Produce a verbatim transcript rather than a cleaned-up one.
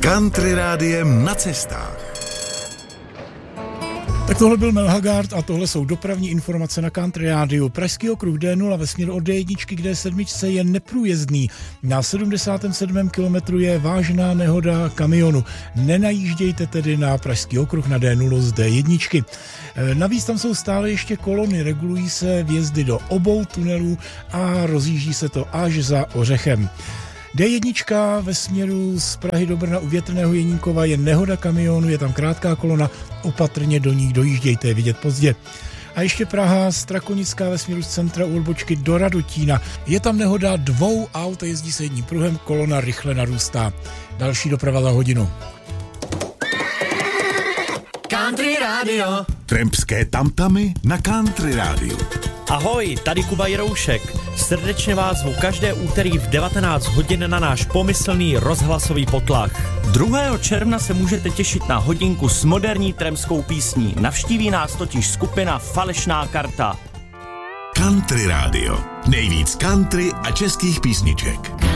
Country rádiem na cestách. Tak tohle byl Melhagard a tohle jsou dopravní informace na Country rádiu. Pražský okruh D nula ve směru od D jedna k D sedm je neprůjezdný. Na sedmdesátém sedmém kilometru je vážná nehoda kamionu. Nenajíždějte tedy na Pražský okruh na D nula z D jedna. Navíc tam jsou stále ještě kolony, regulují se vjezdy do obou tunelů a rozjíždí se to až za Ořechem. D jedna ve směru z Prahy do Brna u Větrného Jeníkova je nehoda kamionu, je tam krátká kolona, opatrně do ní dojíždějte, je vidět pozdě. A ještě Praha, Strakonická ve směru z centra u odbočky do Radotína. Je tam nehoda dvou aut, jezdí se jedním pruhem, kolona rychle narůstá. Další doprava za hodinu. Country Radio. Trampské tamtamy na Country rádiu. Ahoj, tady Kuba Jiroušek. Srdečně vás zvu každé úterý v devatenáct hodin na náš pomyslný rozhlasový potlach. druhého června se můžete těšit na hodinku s moderní trampskou písní. Navštíví nás totiž skupina Falešná karta. Country rádio. Nejvíc country a českých písniček.